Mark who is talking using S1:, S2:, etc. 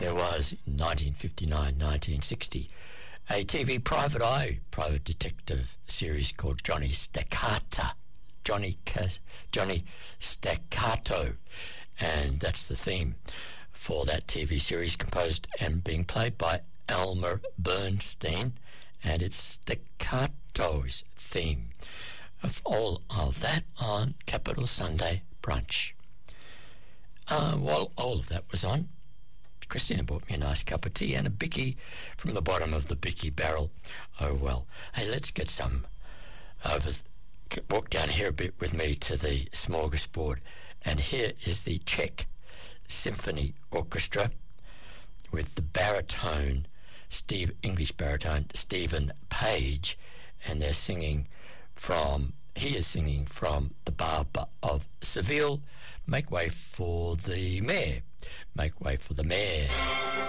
S1: there was in 1959-1960 a TV private eye, private detective series called Johnny Staccato. Johnny Staccato, and that's the theme for that TV series, composed and being played by Elmer Bernstein, and it's Staccato's theme of all of that on Capital Sunday Brunch. While all of that was on, Christina bought me a nice cup of tea and a bicky from the bottom of the bicky barrel. Oh well. Hey, let's get some walk down here a bit with me to the smorgasbord, and here is the Czech Symphony Orchestra with the English baritone Stephen Page, and he is singing from The Barber of Seville. Make way for the mayor.